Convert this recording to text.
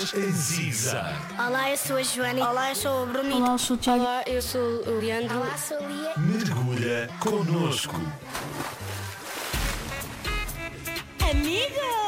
Notícias em Ziza. Olá, eu sou a Joana. Olá, eu sou o Bruno. Olá, eu sou o Tiago. Olá, eu sou o Leandro. Olá, sou a Lia. Mergulha connosco. Amiga!